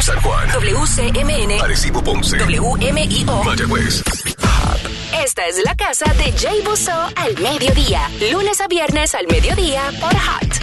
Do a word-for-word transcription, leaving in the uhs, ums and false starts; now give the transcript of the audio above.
San Juan. W C M N. Arecibo, Ponce. W M I O. Mayagüez. Esta es la casa de Jay Busso al mediodía. Lunes a viernes al mediodía por Hot.